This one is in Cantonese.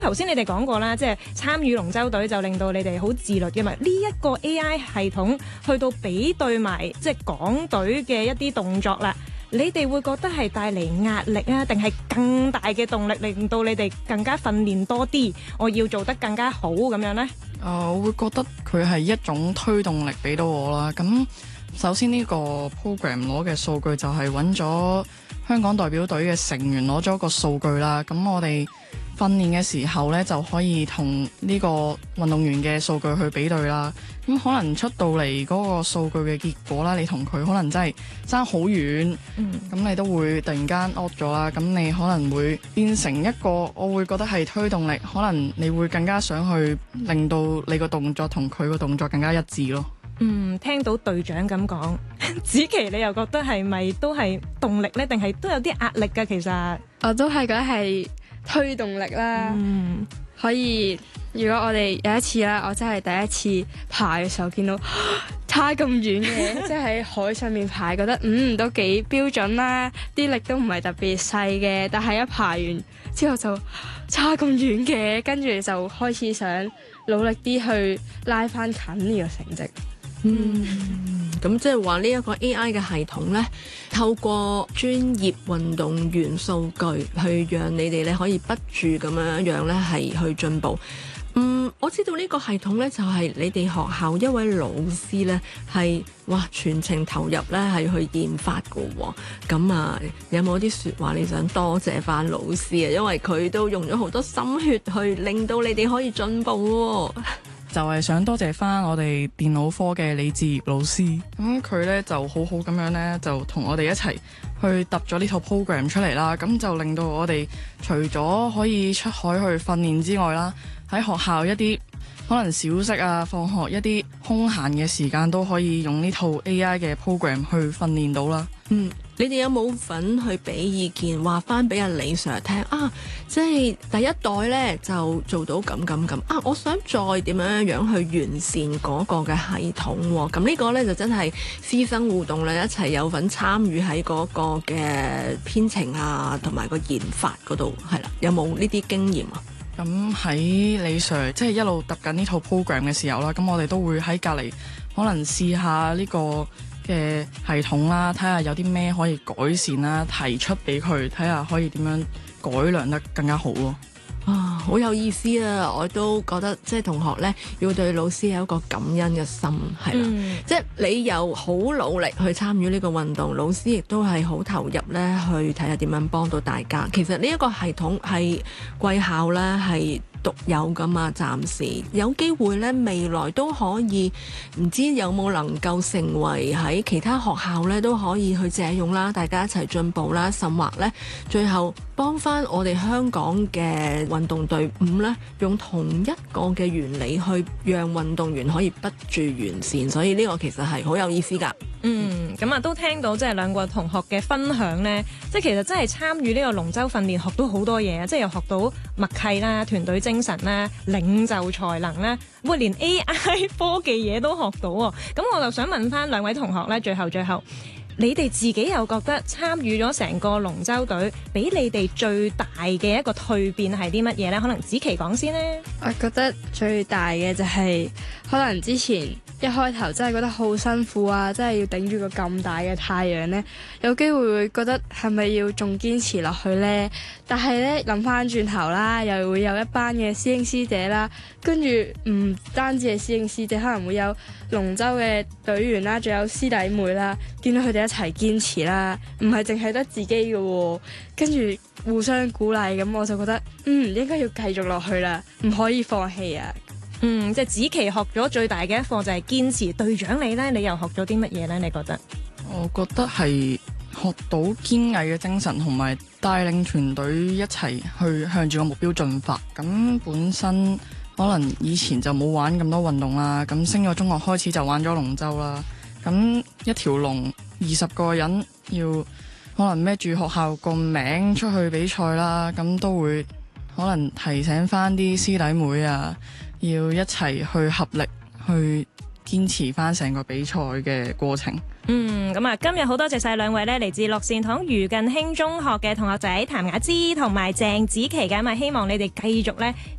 頭先你哋講過啦，即係參與龍舟隊就令到你哋好自律嘅嘛。呢一個 AI 系統去到比對埋即係港隊嘅一啲動作啦，你哋會覺得係帶嚟壓力啊，定係更大嘅動力，令到你哋更加訓練多啲，我要做得更加好咁樣呢？ 我會覺得佢係一種推動力俾到我啦。咁首先呢個 program 攞嘅數據就係揾咗香港代表隊嘅成員攞咗個數據啦。咁我哋訓練嘅時候呢，就可以同呢個運動員嘅數據去比對啦。咁可能出到嚟嗰個數據嘅結果啦，你同佢可能真係爭好遠。咁你都會突然間 out 咗啦。咁你可能會變成一個，我會覺得係推動力，可能你會更加想去令到你個動作同佢個動作更加一致咯。 聽到隊長咁講，子琪你又覺得係咪都係動力呢？定係都有啲壓力㗎？其實我都係覺得係推動力啦。可以，如果我哋有一次啦，我真係第一次排嘅時候見到差咁遠嘅，即係喺海上面排，覺得都幾標準啦，啲力都唔係特別細嘅，但係一排完之後就差咁遠嘅，跟住就開始想努力啲去拉翻近呢個成績。 咁即係話呢一個 AI 嘅系統呢，透過專業運動員數據去讓你哋咧可以不住咁樣咧係去進步。我知道呢個系統呢，就係你哋學校一位老師呢，係全程投入咧係去研發㗎喎。咁有冇啲說話你想多謝翻老師啊？因為佢都用咗好多心血去令到你哋可以進步喎。 就係想多謝翻我哋電腦科嘅李志業老師，咁佢呢就好好咁樣呢，就同我哋一齊去揼咗呢套 program 出嚟啦。咁就令到我哋除咗可以出海去訓練之外啦，喺學校一啲可能小息啊、放學一啲空閒嘅時間都可以用呢套 AI 嘅 program 去訓練到啦。 你哋有冇份去俾意見，話翻俾阿李 Sir 聽啊？即係第一代呢就做到咁啊！我想再點樣去完善嗰個嘅系統喎。咁呢個呢，就真係師生互動啦，一齊有份參與喺嗰個嘅編程啊，同埋個研發嗰度係啦。有冇呢啲經驗啊？ 咁喺李 Sir 即係一路揼緊呢套 program 嘅時候啦，咁我哋都會喺隔離可能試下呢個嘅系統啦，睇下有啲咩可以改善啦，提出俾佢睇下可以點樣改良得更加好咯。 好有意思啊！我都覺得即係同學呢，要對老師有一個感恩嘅心，係啦。即係你又好努力去參與呢個運動，老師亦都係好投入呢去睇下點樣幫到大家。其實呢一個系統係貴校呢係獨有噶嘛，暫時有機會呢，未來都可以，唔知有冇能夠成為喺其他學校呢都可以去借用啦，大家一齊進步啦，甚或呢，最後幫翻我哋香港嘅運動隊伍呢，用同一個嘅原理去讓運動員可以不住完善，所以呢個其實係好有意思㗎。 咁都聽到即係兩個同學嘅分享呢，即係其實真係參與呢個龍舟訓練學到好多嘢啊！即係又學到默契啦、團隊精神啦、領袖才能啦，連 AI 科技嘢都學到喎。咁我就想問翻兩位同學呢，最後你哋自己又覺得參與咗成個龍舟隊，俾你哋最大嘅一個蛻變係啲乜嘢呢？可能子琪講先呢。 我覺得最大嘅就係可能之前一開頭真係覺得好辛苦啊，真係要頂住個咁大嘅太陽呢，有機會會覺得係咪要仲堅持落去呢？但係呢，諗翻轉頭啦，又會有一班嘅師兄師姐啦，跟住唔單止係師兄師姐，可能會有龍舟嘅隊員啦，仲有師弟妹啦，見到佢哋一齊堅持啦，唔係淨係得自己嘅喎，跟住互相鼓勵，咁我就覺得應該要繼續落去啦，唔可以放棄啊！ 即係子琪學咗最大嘅一課就係堅持。隊長你呢？你又學咗啲乜嘢呢？你覺得？ 我覺得係學到堅毅嘅精神，同埋帶領團隊一齊去向住個目標進發。咁本身可能以前就冇玩咁多運動啦，咁升咗中學開始就玩咗龍舟啦。咁一條龍20個人要可能孭住學校個名出去比賽啦，咁都會可能提醒翻啲師弟妹啊，要一齊去合力去堅持翻成個比賽嘅過程。 咁啊，今日好多謝晒兩位咧，嚟自樂善堂余近卿中學嘅同學仔譚雅芝同埋鄭子琪嘅，咁啊，希望你哋繼續咧